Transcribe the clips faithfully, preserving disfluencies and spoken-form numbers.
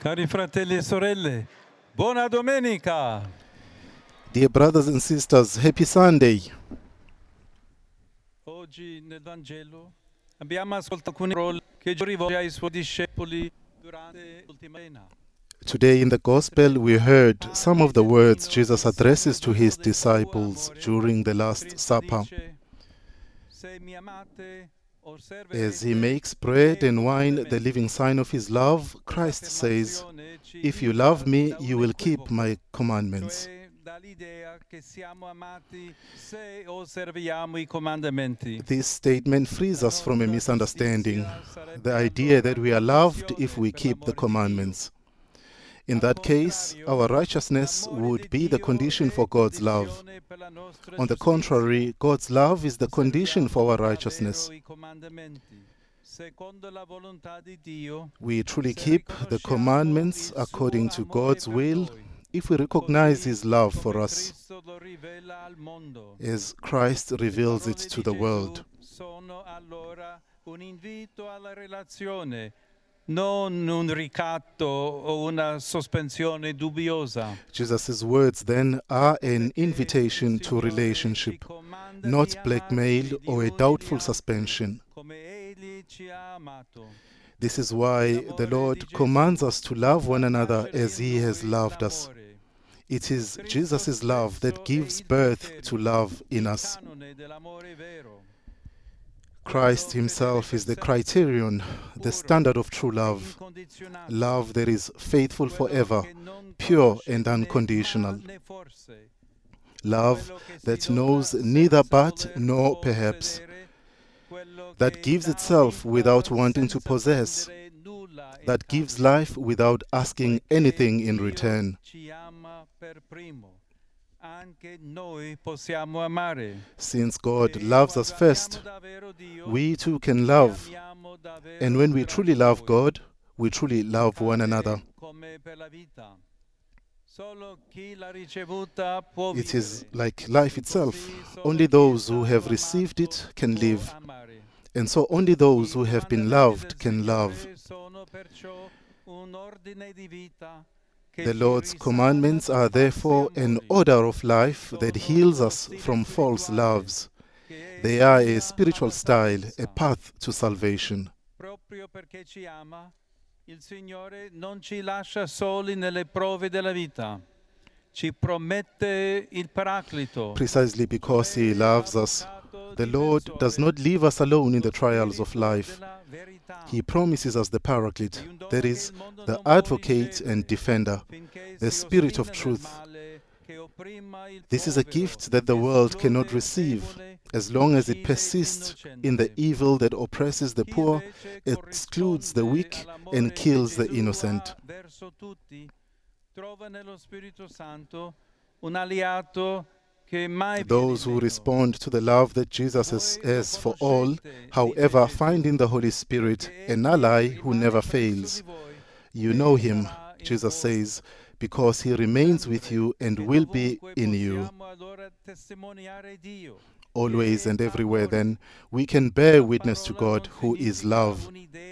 Cari fratelli e sorelle, buona domenica! Dear brothers and sisters, happy Sunday. Oggi nel Vangelo abbiamo ascoltato alcune parole che Gesù rivolge ai suoi discepoli durante l'ultima cena. Today in the Gospel we heard some of the words Jesus addresses to his disciples during the Last Supper. As he makes bread and wine the living sign of his love, Christ says, "If you love me, you will keep my commandments." This statement frees us from a misunderstanding, the idea that we are loved if we keep the commandments. In that case, our righteousness would be the condition for God's love. On the contrary, God's love is the condition for our righteousness. We truly keep the commandments according to God's will if we recognize His love for us, as Christ reveals it to the world. Non un ricatto o una sospensione dubbiosa. Jesus' words then are an invitation to relationship, not blackmail or a doubtful suspension. This is why the Lord commands us to love one another as He has loved us. It is Jesus' love that gives birth to love in us. Christ Himself is the criterion, the standard of true love, love that is faithful forever, pure and unconditional, love that knows neither but nor perhaps, that gives itself without wanting to possess, that gives life without asking anything in return. Since God loves us first, we too can love. And when we truly love God, we truly love one another. It is like life itself. Only those who have received it can live. And so only those who have been loved can love. The Lord's commandments are therefore an order of life that heals us from false loves. They are a spiritual style, a path to salvation. Il Signore non ci lascia soli nelle prove della vita. Ci promette il Paraclito. Precisely because He loves us, the Lord does not leave us alone in the trials of life. He promises us the Paraclete, that is, the advocate and defender, the Spirit of truth. This is a gift that the world cannot receive as long as it persists in the evil that oppresses the poor, excludes the weak, and kills the innocent. Those who respond to the love that Jesus has for all, however, find in the Holy Spirit an ally who never fails. You know Him, Jesus says, because He remains with you and will be in you. Always and everywhere, then, we can bear witness to God, who is love.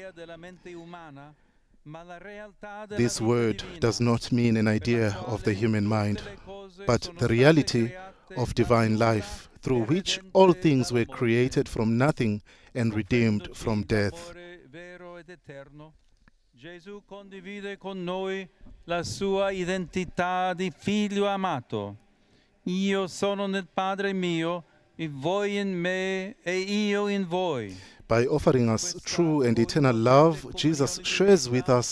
This word does not mean an idea of the human mind, but the reality of divine life, through which all things were created from nothing and redeemed from death. Gesù condivide con noi la sua identità di figlio amato. Io sono nel Padre mio, e voi in me, e io in voi. By offering us true and eternal love, Jesus shares with us